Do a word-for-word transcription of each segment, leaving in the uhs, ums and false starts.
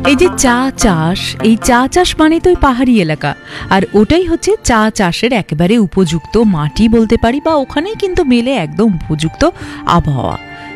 এই যে চা চাষ, এই চা চাষ মানে তো পাহাড়ি এলাকা, আর ওটাই হচ্ছে চা চাষের একেবারে উপযুক্ত মাটি বলতে পারি, বা ওখানেই কিন্তু মেলে একদম উপযুক্ত আবহাওয়া।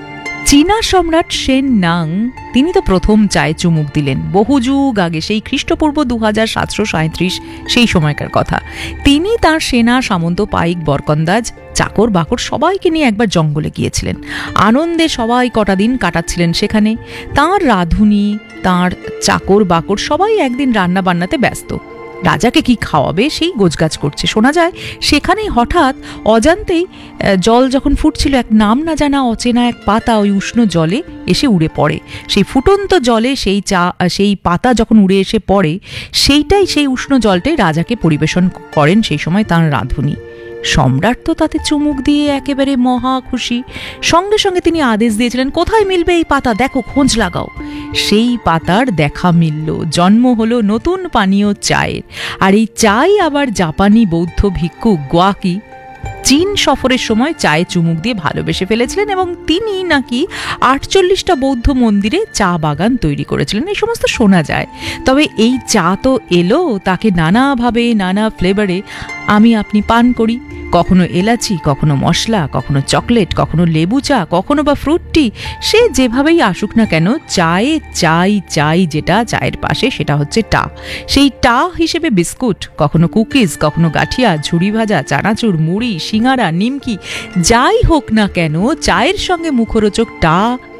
চীনা সম্রাট সেন নাং তিনি তো প্রথম চায়ে চুমুক দিলেন বহু যুগ আগে, সেই খ্রিস্টপূর্ব দু হাজার সাতশো সাঁত্রিশ সেই সময়কার কথা। তিনি তার সেনা সামন্ত পাইক বরকন্দাজ চাকর বাকর সবাইকে নিয়ে একবার জঙ্গলে গিয়েছিলেন। আনন্দে সবাই কটা দিন কাটাচ্ছিলেন সেখানে। তাঁর রাঁধুনি, তাঁর চাকর বাকর সবাই একদিন রান্না বান্নাতে ব্যস্ত। রাজাকে কি খাওয়াবে সেই গোছগাছ করছে। শোনা যায় সেখানেই হঠাৎ অজান্তেই জল যখন ফুটছিল, এক নাম না জানা অচেনা এক পাতা ওই উষ্ণ জলে এসে উড়ে পড়ে। সেই ফুটন্ত জলে সেই চা সেই পাতা যখন উড়ে এসে পড়ে, সেইটাই সেই উষ্ণ জলটাই রাজাকে পরিবেশন করেন সেই সময় তাঁর রাঁধুনি। সম্রাট তো তাতে চুমুক দিয়ে একেবারে মহা খুশি। সঙ্গে সঙ্গে তিনি আদেশ দিয়েছিলেন, কোথায় মিলবে এই পাতা, দেখো খোঁজ লাগাও। সেই পাতার দেখা মিলল, জন্ম হলো নতুন পানীয় চায়ের। আর এই চাই আবার জাপানি বৌদ্ধ ভিক্ষু গোয়াকি চীন সফরের সময় চায়ে চুমুক দিয়ে ভালোবেসে ফেলেছিলেন, এবং তিনি নাকি আটচল্লিশটা বৌদ্ধ মন্দিরে চা বাগান তৈরি করেছিলেন, এই সমস্ত শোনা যায়। তবে এই চা তো এলো, তাকে নানাভাবে নানা ফ্লেভারে আমি আপনি পান করি। কখনো এলাচি, কখনো মশলা, কখনো চকলেট, কখনো লেবু চা, কখনো বা ফ্রুট টি। সে যেভাবেই আসুক না কেন, চায়ে চাই চাই যেটা চায়ের পাশে সেটা হচ্ছে টা। সেই টা হিসেবে বিস্কুট, কখনো কুকিজ, কখনো গাঠিয়া, ঝুড়ি ভাজা, চানাচুর, মুড়ি, সিঙ্গারা, নিমকি, যাই হোক না কেন চায়ের সঙ্গে মুখরোচক টা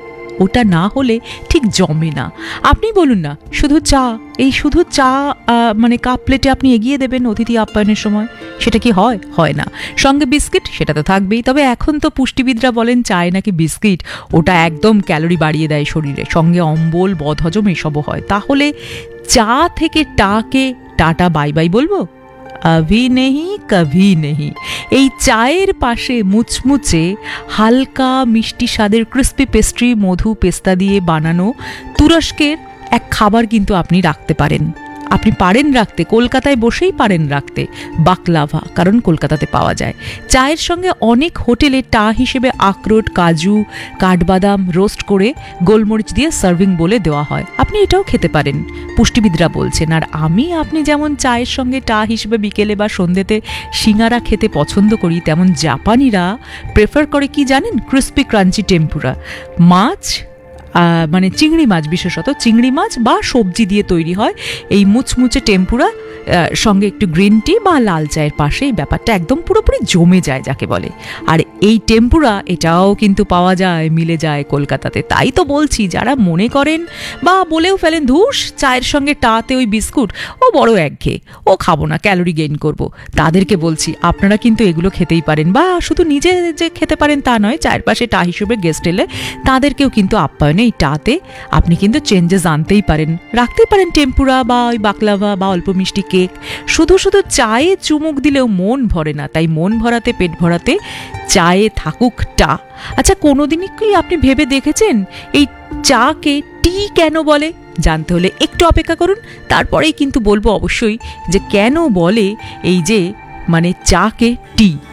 ওটা না হলে ঠিক জমে না। আপনি বলুন না, শুধু চা, এই শুধু চা মানে কাপ প্লেটে আপনি এগিয়ে দেবেন অতিথি আপ্যায়নের সময়, সেটা কি হয়? হয় না। সঙ্গে বিস্কিট, সেটা তো থাকবেই। তবে এখন তো পুষ্টিবিদরা বলেন চায় নাকি বিস্কিট ওটা একদম ক্যালোরি বাড়িয়ে দেয় শরীরে, সঙ্গে অম্বল, বদহজম এসবও হয়। তাহলে চা থেকে টাকে টাটা বাই বাই বলবো? আভি নেহি কভি নেহি। এই চায়ের পাশে মুচমুচে হালকা মিষ্টি স্বাদের ক্রিস্পি পেস্ট্রি, মধু পেস্তা দিয়ে বানানো তুরস্কের এক খাবার কিন্তু আপনি রাখতে পারেন। আপনি পারেন রাখতে, কলকাতায় বসেই পারেন রাখতে, বাকলাভা, কারণ কলকাতাতে পাওয়া যায়। চায়ের সঙ্গে অনেক হোটেলে টা হিসেবে আখরোট, কাজু, কাঠবাদাম রোস্ট করে গোলমরিচ দিয়ে সার্ভিং বলে দেওয়া হয়। আপনি এটাও খেতে পারেন, পুষ্টিবিদরা বলছেন। আর আমি আপনি যেমন চায়ের সঙ্গে টা হিসেবে বিকেলে বা সন্ধ্যেতে সিঙ্গারা খেতে পছন্দ করি, তেমন জাপানিরা প্রেফার করে কি জানেন? Crispy crunchy tempura. মাছ মানে চিংড়ি মাছ, বিশেষত চিংড়ি মাছ বা সবজি দিয়ে তৈরি হয় এই মুচমুচে টেম্পুরা, সঙ্গে একটু গ্রিন টি বা লাল চায়ের পাশে এই ব্যাপারটা একদম পুরোপুরি জমে যায় যাকে বলে। আর এই টেম্পুরা এটাও কিন্তু পাওয়া যায়, মিলে যায় কলকাতাতে। তাই তো বলছি, যারা মনে করেন বা বলেও ফেলেন ধুস চায়ের সঙ্গে টাতে ওই বিস্কুট ও বড় একঘেয়ে, ও খাবো না, ক্যালোরি গেইন করব, তাদেরকে বলছি আপনারা কিন্তু এগুলো খেতেই পারেন। বা শুধু নিজে যে খেতে পারেন তা নয়, চায়ের পাশে টা হিসেবে গেস্ট এলে তাদেরকেও কিন্তু আপ্যায়নে এই টাতে আপনি কিন্তু চেঞ্জেস আনতেই পারেন, রাখতেই পারেন টেম্পুরা বা ওই বাকলাভা বা অল্প মিষ্টি কেক। শুধু শুধু চায়ে চুমুক দিলেও মন ভরে না, তাই মন ভরাতে পেট ভরাতে চায়ে থাকুক টা। আচ্ছা, কোনোদিনই কি আপনি ভেবে দেখেছেন এই চাকে টি কেন বলে? জানতে হলে একটু অপেক্ষা করুন, তারপরেই কিন্তু বলবো অবশ্যই যে কেন বলে এই যে মানে চাকে টি।